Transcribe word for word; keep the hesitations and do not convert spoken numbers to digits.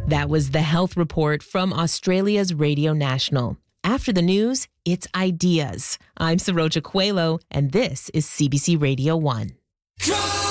That was the health report from Australia's Radio National. After the news, it's Ideas. I'm Saroja Coelho, and this is C B C Radio one.